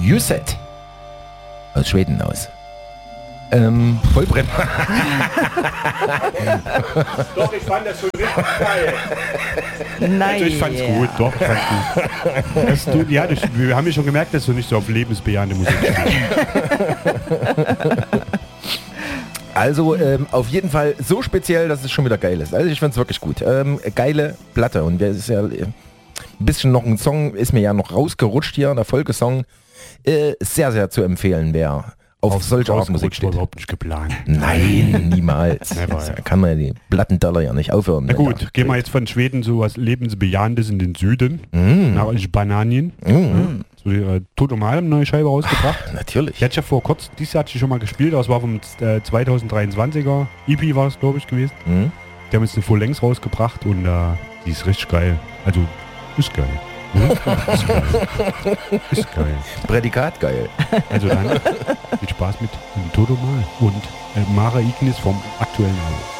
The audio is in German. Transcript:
Juset. Aus Schweden aus. Vollbrenner. Doch, ich fand das schon richtig geil. Nein. Also ich fand's gut, doch, ich fand's gut. Wir haben ja schon gemerkt, dass du nicht so auf lebensbejahende Musik stehst. Also auf jeden Fall so speziell, dass es schon wieder geil ist. Also ich find's wirklich gut. Geile Platte. Und das ist ja ein bisschen noch ein Song, ist mir ja noch rausgerutscht hier, der Folgesong. Sehr, sehr zu empfehlen, wer auf solche Art Musik steht. Überhaupt nicht geplant. Nein, niemals. Never, Da ja. kann man ja die Plattenteller ja nicht aufhören. Na gut, gehen wir jetzt von Schweden so was Lebensbejahendes in den Süden, nach Spanien. So, Toto Mal haben eine neue Scheibe rausgebracht. Natürlich. Die hat ja vor kurz, dieses Jahr hat sie schon mal gespielt, das war vom 2023er EP war es, glaube ich, gewesen. Die haben jetzt eine Full-Length rausgebracht und die ist richtig geil. Also, ist geil. Ist geil. Ist geil. Prädikat geil. Also dann, viel Spaß mit dem Toto Mal und Mara Ignis vom aktuellen Album.